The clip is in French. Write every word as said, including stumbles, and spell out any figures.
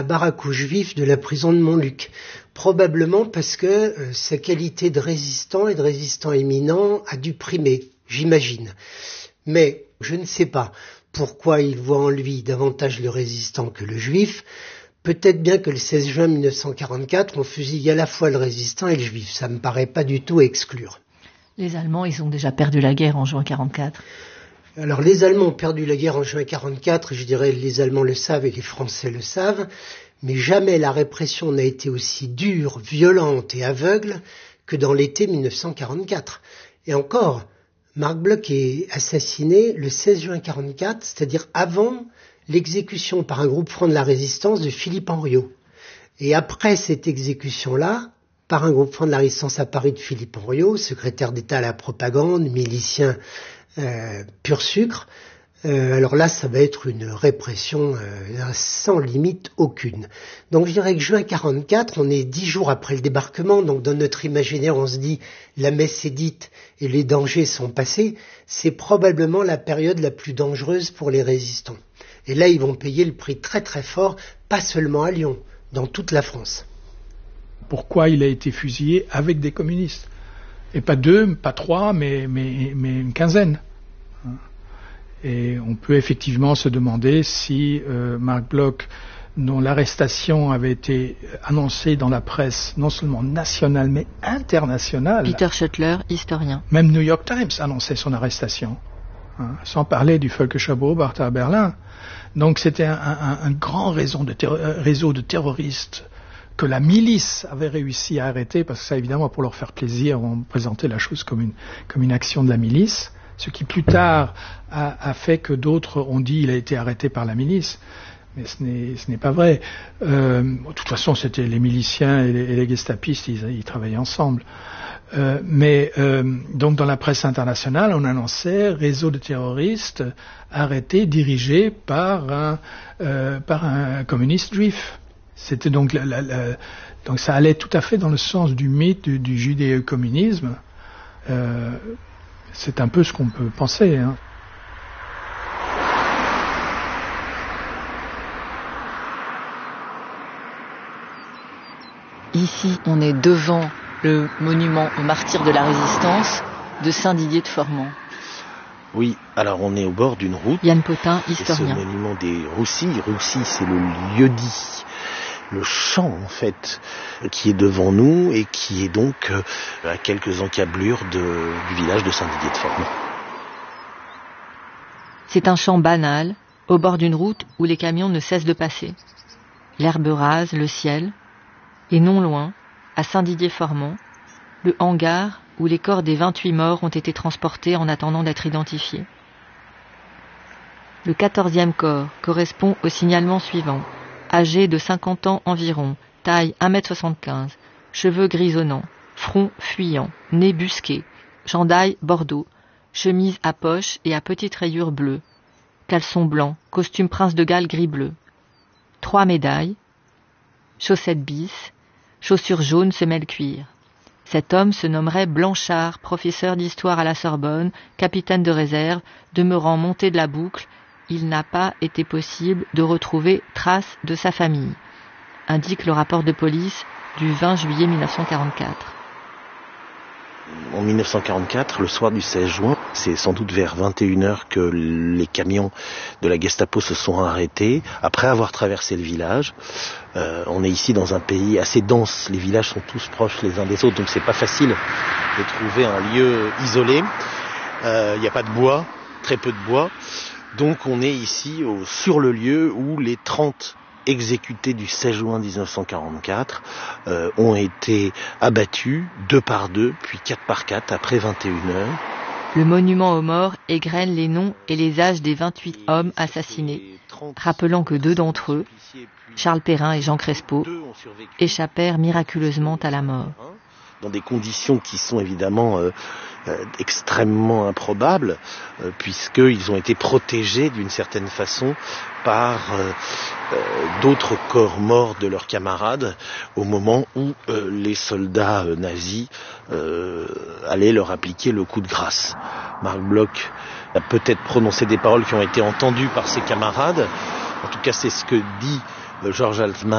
baraque aux Juifs de la prison de Montluc. Probablement parce que euh, sa qualité de résistant et de résistant éminent a dû primer, j'imagine. Mais je ne sais pas pourquoi il voit en lui davantage le résistant que le Juif. Peut-être bien que le seize juin mille neuf cent quarante-quatre, on fusille à la fois le résistant et le Juif. Ça me paraît pas du tout à exclure. Les Allemands, ils ont déjà perdu la guerre en juin quarante-quatre. Alors les Allemands ont perdu la guerre en juin quarante-quatre, je dirais les Allemands le savent et les Français le savent, mais jamais la répression n'a été aussi dure, violente et aveugle que dans l'été mille neuf cent quarante-quatre. Et encore, Marc Bloch est assassiné le seize juin quarante-quatre, c'est-à-dire avant l'exécution par un groupe franc de la résistance de Philippe Henriot. Et après cette exécution-là, par un groupe franc de la résistance à Paris de Philippe Henriot, secrétaire d'État à la propagande, milicien euh, pur sucre, euh, alors là, ça va être une répression euh, sans limite aucune. Donc je dirais que juin quarante-quatre, on est dix jours après le débarquement, donc dans notre imaginaire, on se dit la messe est dite et les dangers sont passés. C'est probablement la période la plus dangereuse pour les résistants. Et là, ils vont payer le prix très très fort, pas seulement à Lyon, dans toute la France. Pourquoi il a été fusillé avec des communistes? Et pas deux, pas trois, mais, mais, mais une quinzaine. Et on peut effectivement se demander si euh, Marc Bloch, dont l'arrestation avait été annoncée dans la presse, non seulement nationale, mais internationale. Peter Schoettler, historien. Même New York Times annonçait son arrestation. Hein, sans parler du Völkerschau-Beobachter à Berlin. Donc c'était un, un, un grand réseau de, terro- réseau de terroristes que la milice avait réussi à arrêter, parce que ça, évidemment, pour leur faire plaisir, on présentait la chose comme une, comme une action de la milice, ce qui plus tard a, a fait que d'autres ont dit qu'il a été arrêté par la milice. Mais ce n'est, ce n'est pas vrai. Euh, de toute façon, c'était les miliciens et les, et les gestapistes, ils, ils travaillaient ensemble. Euh, mais euh, donc dans la presse internationale, on annonçait réseau de terroristes arrêtés, dirigés par un, euh, par un communiste juif. C'était donc, la, la, la, donc ça allait tout à fait dans le sens du mythe du, du judéo-communisme. Euh, c'est un peu ce qu'on peut penser, hein. Ici, on est devant le monument aux martyrs de la résistance de Saint-Didier de Formans. Oui, alors on est au bord d'une route. Yann Potin, historien. C'est ce monument des Roussy. Roussy, c'est le lieu-dit, le champ en fait, qui est devant nous et qui est donc à quelques encablures de, du village de Saint-Didier de Formans. C'est un champ banal, au bord d'une route où les camions ne cessent de passer. L'herbe rase, le ciel, et non loin, à Saint-Didier-Formans, le hangar où les corps des vingt-huit morts ont été transportés en attendant d'être identifiés. Le quatorzième corps correspond au signalement suivant. Âgé de cinquante ans environ, taille un mètre soixante-quinze, cheveux grisonnants, front fuyant, nez busqué, chandail bordeaux, chemise à poche et à petites rayures bleues, caleçon blanc, costume prince de Galles gris-bleu. Trois médailles, chaussettes bis, chaussures jaunes, semelles cuir. Cet homme se nommerait Blanchard, professeur d'histoire à la Sorbonne, capitaine de réserve, demeurant monté de la Boucle. Il n'a pas été possible de retrouver trace de sa famille, indique le rapport de police du vingt juillet mille neuf cent quarante-quatre. En mille neuf cent quarante-quatre, le soir du seize juin, c'est sans doute vers vingt et une heures que les camions de la Gestapo se sont arrêtés, après avoir traversé le village. Euh, on est ici dans un pays assez dense, les villages sont tous proches les uns des autres, donc c'est pas facile de trouver un lieu isolé. Il euh, n'y a pas de bois, très peu de bois, donc on est ici au, sur le lieu où les trente exécutés du seize juin mille neuf cent quarante-quatre euh, ont été abattus deux par deux, puis quatre par quatre après vingt et une heures. Le monument aux morts égrène les noms et les âges des vingt-huit hommes assassinés, rappelant que deux d'entre eux, Charles Perrin et Jean Crespo, échappèrent miraculeusement à la mort. Dans des conditions qui sont évidemment euh, euh, extrêmement improbables, euh, puisqu'ils ont été protégés d'une certaine façon par euh, euh, d'autres corps morts de leurs camarades au moment où euh, les soldats euh, nazis euh, allaient leur appliquer le coup de grâce. Marc Bloch a peut-être prononcé des paroles qui ont été entendues par ses camarades. En tout cas, c'est ce que dit euh, Georges Altman